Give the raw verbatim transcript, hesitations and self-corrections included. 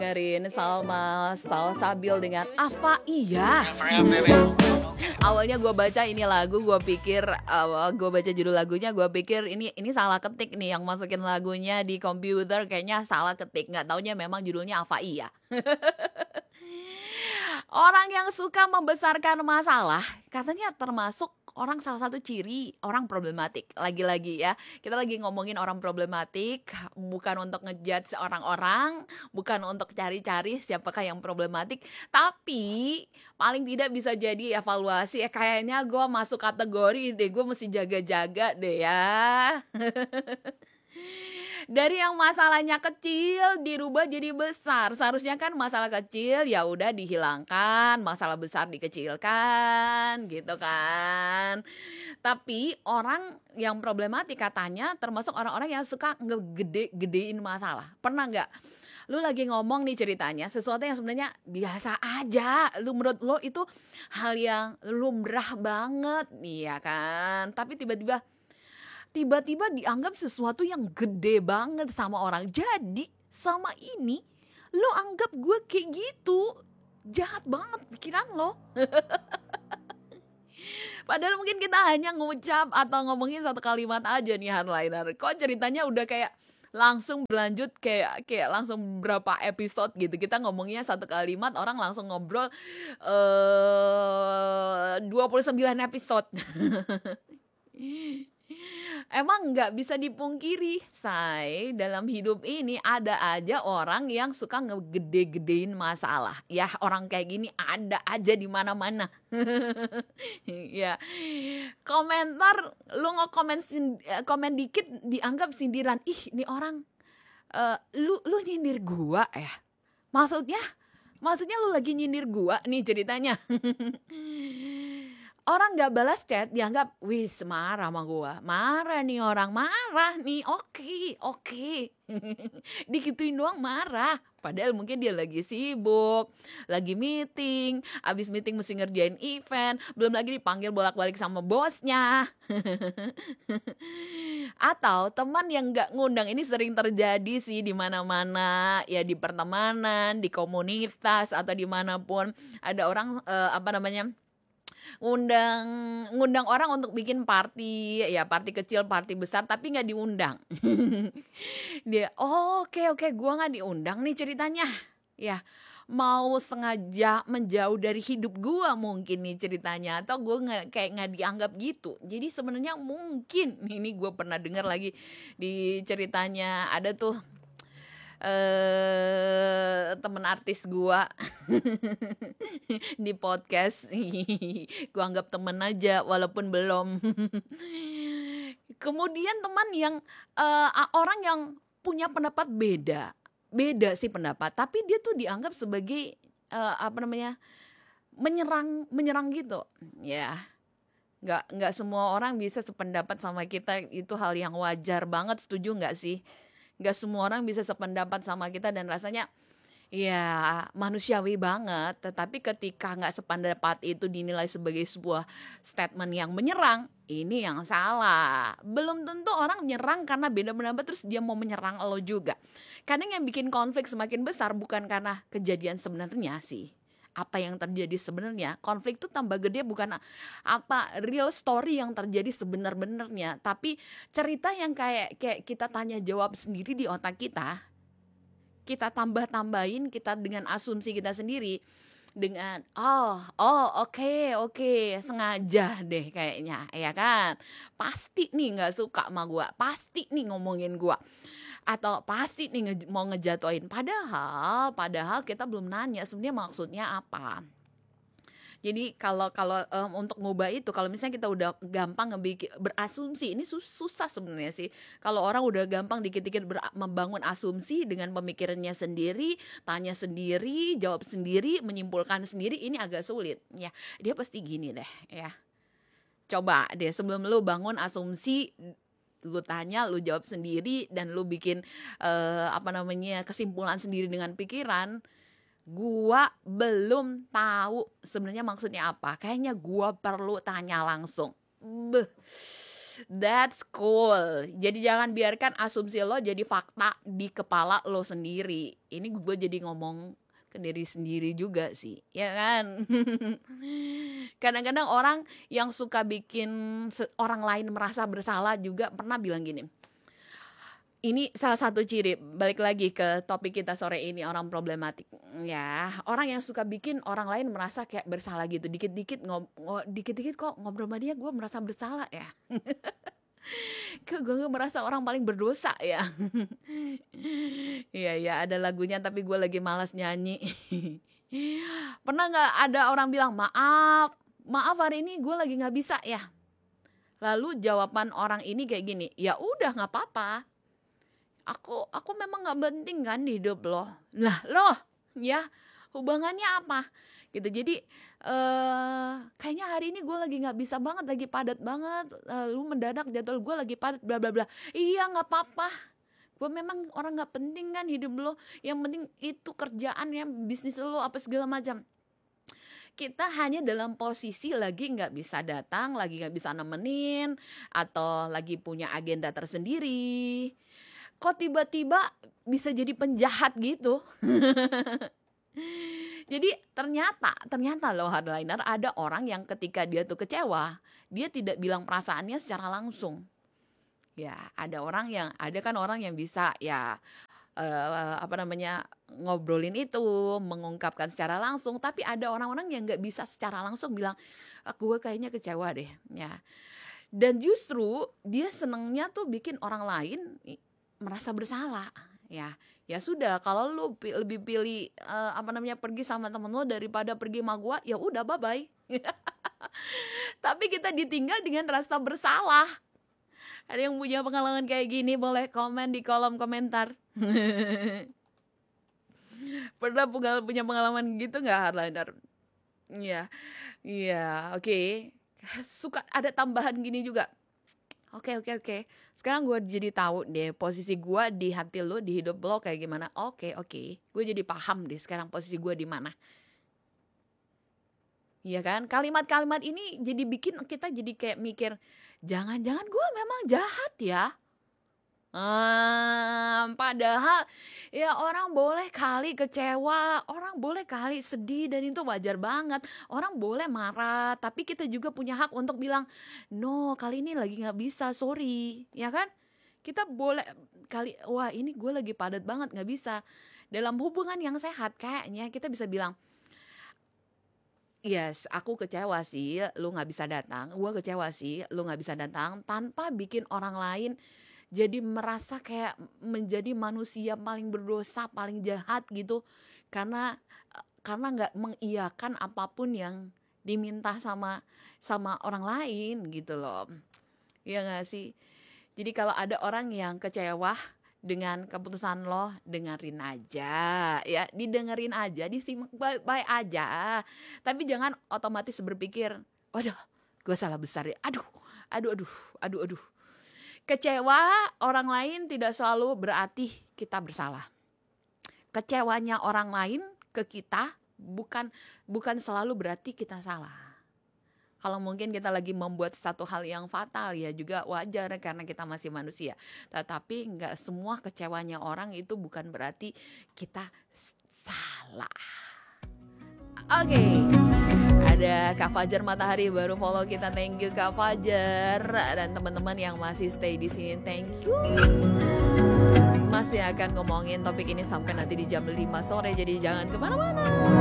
Dengerin Salma Salsabil dengan Apa Iya. Awalnya gue baca ini lagu, gue pikir uh, gue baca judul lagunya, gue pikir ini ini salah ketik nih, yang masukin lagunya di komputer kayaknya salah ketik. Nggak taunya memang judulnya Apa Iya. Orang yang suka membesarkan masalah katanya termasuk orang salah satu ciri orang problematik. Lagi-lagi ya, kita lagi ngomongin orang problematik, bukan untuk ngejudge orang-orang, bukan untuk cari-cari siapakah yang problematik, tapi paling tidak bisa jadi evaluasi. Eh kayaknya gue masuk kategori deh, gue mesti jaga-jaga deh ya. Dari yang masalahnya kecil dirubah jadi besar. Seharusnya kan masalah kecil ya udah dihilangkan, masalah besar dikecilkan, gitu kan. Tapi orang yang problematik katanya termasuk orang-orang yang suka ngegede-gedein masalah. Pernah nggak? Lu lagi ngomong nih ceritanya sesuatu yang sebenarnya biasa aja, lu menurut lo itu hal yang lumrah banget, iya kan? Tapi tiba-tiba tiba-tiba dianggap sesuatu yang gede banget sama orang. Jadi sama ini lo anggap gue kayak gitu, jahat banget pikiran lo. Padahal mungkin kita hanya ngucap atau ngomongin satu kalimat aja nih hardliner. Kok ceritanya udah kayak langsung berlanjut kayak kayak langsung berapa episode gitu. Kita ngomongnya satu kalimat, orang langsung ngobrol eh dua puluh sembilan episode. Emang nggak bisa dipungkiri, say, dalam hidup ini ada aja orang yang suka ngegede-gedein masalah. Ya orang kayak gini ada aja di mana-mana. Ya, komentar lu nge-komen sin- komen dikit dianggap sindiran. Ih, ini orang uh, lu lu nyindir gua ya. Maksudnya? Maksudnya lu lagi nyindir gua nih ceritanya. Orang gak balas chat dianggap, wis marah sama gue. Marah nih orang, marah nih, oke, oke. Dikituin doang marah. Padahal mungkin dia lagi sibuk, lagi meeting, abis meeting mesti ngerjain event, belum lagi dipanggil bolak-balik sama bosnya. Atau teman yang gak ngundang, ini sering terjadi sih di mana-mana, ya di pertemanan, di komunitas, atau dimanapun. Ada orang, uh, apa namanya, ngundang ngundang orang untuk bikin party, ya party kecil, party besar, tapi nggak diundang. Dia, oh, oke oke, gue nggak diundang nih ceritanya, ya mau sengaja menjauh dari hidup gue mungkin nih ceritanya, atau gue nggak kayak nggak dianggap gitu. Jadi sebenarnya mungkin ini gue pernah dengar lagi di ceritanya, ada tuh eh temen artis gua di podcast. Gua anggap temen aja walaupun belum. Kemudian teman yang uh, orang yang punya pendapat beda beda sih pendapat, tapi dia tuh dianggap sebagai uh, apa namanya menyerang menyerang gitu ya. Nggak nggak semua orang bisa sependapat sama kita, itu hal yang wajar banget. Setuju nggak sih? Gak semua orang bisa sependapat sama kita dan rasanya ya manusiawi banget. Tetapi ketika gak sependapat itu dinilai sebagai sebuah statement yang menyerang, ini yang salah. Belum tentu orang menyerang karena beda pendapat terus dia mau menyerang lo juga. Kadang yang bikin konflik semakin besar bukan karena kejadian sebenarnya sih, apa yang terjadi sebenarnya. Konflik itu tambah gede bukan apa real story yang terjadi sebenar-benarnya, tapi cerita yang kayak kayak kita tanya jawab sendiri di otak kita. Kita tambah-tambahin, kita dengan asumsi kita sendiri, dengan oh oh oke okay, oke okay, sengaja deh kayaknya, ya kan, pasti nih nggak suka sama gua, pasti nih ngomongin gua, atau pasti nih nge- mau ngejatoin. Padahal padahal kita belum nanya sebenarnya maksudnya apa. Jadi kalau kalau um, untuk ngubah itu, kalau misalnya kita udah gampang ngebikin berasumsi, ini sus- susah sebenarnya sih. Kalau orang udah gampang dikit-dikit ber- membangun asumsi dengan pemikirannya sendiri, tanya sendiri, jawab sendiri, menyimpulkan sendiri, ini agak sulit. Ya, dia pasti gini deh, ya. Coba deh sebelum lu bangun asumsi, lu tanya, lu jawab sendiri, dan lu bikin uh, apa namanya kesimpulan sendiri dengan pikiran. Gua belum tahu sebenarnya maksudnya apa. Kayaknya gua perlu tanya langsung. Beh, That's cool. Jadi jangan biarkan asumsi lo jadi fakta di kepala lo sendiri. Ini gue jadi ngomong ke diri sendiri juga sih, ya kan? Kadang-kadang orang yang suka bikin orang lain merasa bersalah juga pernah bilang gini. Ini salah satu ciri, balik lagi ke topik kita sore ini, orang problematik. Ya, orang yang suka bikin orang lain merasa kayak bersalah gitu. Dikit-dikit ngob, ngob, dikit-dikit kok ngobrol sama dia gue merasa bersalah ya. Kok gue merasa orang paling berdosa ya. Iya ya, ada lagunya tapi gue lagi malas nyanyi. Pernah nggak ada orang bilang maaf, maaf hari ini gue lagi nggak bisa ya. Lalu jawaban orang ini kayak gini, ya udah nggak apa-apa. Aku aku memang nggak penting kan di hidup lo. Nah loh, ya hubungannya apa? Gitu. Jadi eh kayaknya hari ini gue lagi nggak bisa banget, lagi padat banget. Lalu mendadak jadwal gue lagi padat, bla bla bla. Iya nggak apa-apa. Gue memang orang nggak penting kan hidup lo. Yang penting itu kerjaan ya, bisnis lo apa segala macam. Kita hanya dalam posisi lagi nggak bisa datang, lagi nggak bisa nemenin, atau lagi punya agenda tersendiri. Kok tiba-tiba bisa jadi penjahat gitu? Jadi ternyata, ternyata loh hardliner, ada orang yang ketika dia tuh kecewa, dia tidak bilang perasaannya secara langsung. Ya, ada orang yang, ada kan orang yang bisa ya uh, apa namanya ngobrolin itu, mengungkapkan secara langsung. Tapi ada orang-orang yang nggak bisa secara langsung bilang, gue kayaknya kecewa deh. Ya, dan justru dia senengnya tuh bikin orang lain merasa bersalah. Ya, ya sudah, kalau lu pi- lebih pilih uh, apa namanya pergi sama temen lo daripada pergi sama gua, ya udah bye bye. Tapi kita ditinggal dengan rasa bersalah. Ada yang punya pengalaman kayak gini boleh komen di kolom komentar. Pernah punya pengalaman gitu nggak hardliner? Iya, iya, oke. Okay. Suka ada tambahan gini juga. Oke, okay, oke, okay, oke. Okay. Sekarang gue jadi tahu deh posisi gue di hati lo, di hidup lo kayak gimana. Oke, okay, oke. Okay. Gue jadi paham deh sekarang posisi gue di mana. Iya kan? Kalimat-kalimat ini jadi bikin kita jadi kayak mikir, jangan-jangan gue memang jahat ya. Hmm, padahal ya orang boleh kali kecewa, orang boleh kali sedih, dan itu wajar banget. Orang boleh marah, tapi kita juga punya hak untuk bilang, no kali ini lagi gak bisa, sorry. Ya kan? Kita boleh kali, wah ini gue lagi padat banget gak bisa. Dalam hubungan yang sehat kayaknya kita bisa bilang, yes, aku kecewa sih lu gak bisa datang, gue kecewa sih lu gak bisa datang, tanpa bikin orang lain jadi merasa kayak menjadi manusia paling berdosa, paling jahat gitu. Karena karena nggak mengiyakan apapun yang diminta sama sama orang lain gitu loh. Iya nggak sih? Jadi kalau ada orang yang kecewa dengan keputusan lo, dengerin aja ya, didengerin aja, disimak baik-baik aja. Tapi jangan otomatis berpikir, waduh, gue salah besar ya. Aduh, aduh, aduh, aduh, aduh. Kecewa orang lain tidak selalu berarti kita bersalah. Kecewanya orang lain ke kita bukan bukan selalu berarti kita salah. Kalau mungkin kita lagi membuat satu hal yang fatal ya juga wajar karena kita masih manusia. Tetapi nggak semua kecewanya orang itu bukan berarti kita salah. Oke. Okay. Ada Kak Fajar Matahari baru follow kita, thank you Kak Fajar, dan teman-teman yang masih stay di sini, thank you. Masih akan ngomongin topik ini sampai nanti di jam lima sore, jadi jangan kemana-mana.